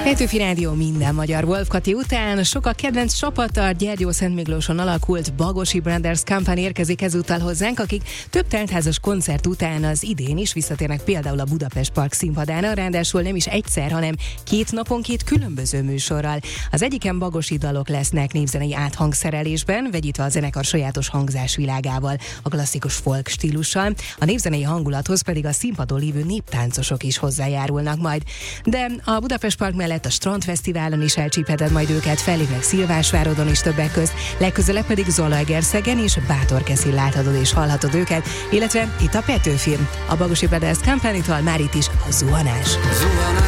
Petőfi Rádió minden magyar. Wolf Kati után sokak kedvenc csapata, Gyergyószentmiklóson alakult Bagosi Brothers Company érkezik ezúttal hozzánk, akik több teltházas koncert után az idén is visszatérnek például a Budapest Park színpadára, ráadásul nem is egyszer, hanem 2 naponként különböző műsorral. Az egyiken bagosi dalok lesznek népzenei áthangszerelésben, vegyítve a zenekar sajátos hangzásvilágával, a klasszikus folk stílussal, a népzenei hangulathoz pedig a színpadon lévő néptáncosok is hozzájárulnak majd. De a Budapest Park mellett a Strandfesztiválon is elcsípheted majd őket, fellépnek Szilvásvárodon is többek közt, legközelebb pedig Zalaegerszegen és Bátorkeszin láthatod és hallhatod őket, illetve itt a Petőfi. A Bagosi Brothers Company-tól már itt is a zuhanás.